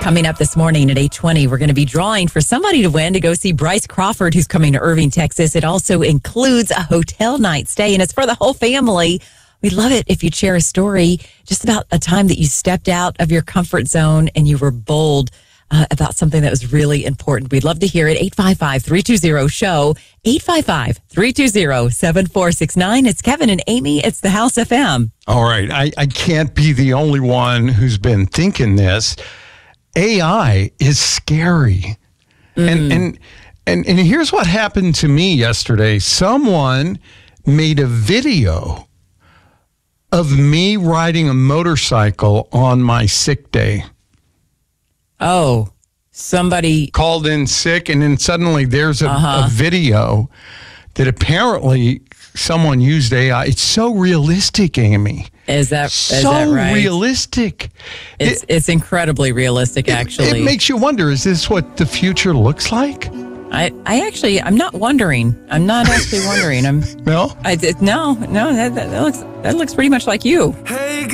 Coming up this morning at 8:20, we're going to be drawing for somebody to win to go see Bryce Crawford, who's coming to Irving, Texas. It also includes a hotel night stay, and it's for the whole family. We'd love it if you'd share a story just about a time that you stepped out of your comfort zone and you were bold about something that was really important. We'd love to hear it. 855-320-SHOW, 855-320-7469. It's Kevin and Amy. It's the House FM. All right. I can't be the only one who's been thinking this. AI is scary. And here's what happened to me yesterday. Someone made a video of me riding a motorcycle on my sick day. Oh, somebody called in sick, and then suddenly there's a video that apparently someone used AI. It's so realistic, Amy. Is that right? Realistic. It's incredibly realistic, actually. It makes you wonder, is this what the future looks like? I'm not wondering. I'm not actually wondering. No? That looks pretty much like you. Hey,